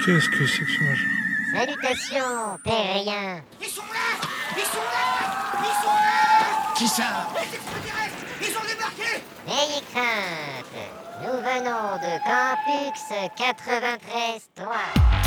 Qu'est-ce que c'est que ce machin? Salutations, terriens. Ils sont là! Ils sont là! Ils sont là! Qui ça? Les extraterrestres! Ils ont débarqué! N'ayez crainte, nous venons de Campus 93-3.